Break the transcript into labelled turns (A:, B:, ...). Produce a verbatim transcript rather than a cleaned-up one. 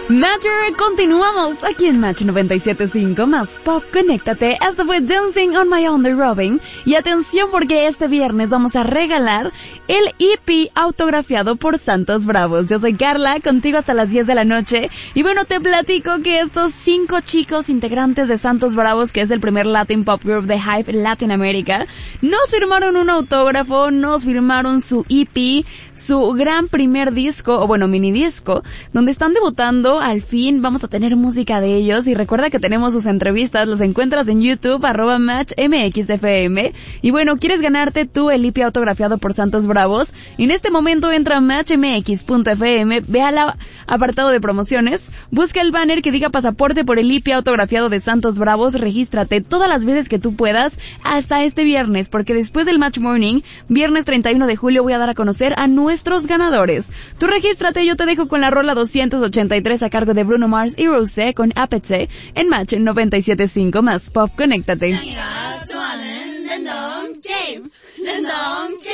A: Matter, continuamos aquí en Match noventa y siete punto cinco más Pop, conéctate. Esto fue Dancing on My Own de Robin. Y atención porque este viernes vamos a regalar el E P autografiado por Santos Bravos. Yo soy Carla, contigo hasta las diez de la noche. Y bueno, te platico que estos cinco chicos integrantes de Santos Bravos, que es el primer Latin Pop Group de Hype Latinoamérica, nos firmaron un autógrafo, nos firmaron su E P, su gran primer disco, o bueno, mini disco, donde están debutando. Al fin vamos a tener música de ellos y recuerda que tenemos sus entrevistas, los encuentras en YouTube, arroba Match M X F M. Y bueno, ¿quieres ganarte tú el E P autografiado por Santos Bravos? En este momento entra a match m x punto f m, ve al apartado de promociones, busca el banner que diga pasaporte por el E P autografiado de Santos Bravos, regístrate todas las veces que tú puedas hasta este viernes, porque después del Match Morning, viernes treinta y uno de julio, voy a dar a conocer a nuestros ganadores. Tú regístrate, yo te dejo con la rola doscientos ochenta y tres a cargo de Bruno Mars y Rosé con Apetite en Match noventa y siete punto cinco más Pop, conéctate.